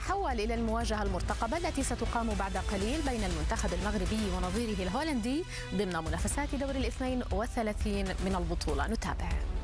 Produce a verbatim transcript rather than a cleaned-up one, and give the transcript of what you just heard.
نتحول إلى المواجهة المرتقبة التي ستقام بعد قليل بين المنتخب المغربي ونظيره الهولندي ضمن منافسات دور الاثنين والثلاثين من البطولة. نتابع.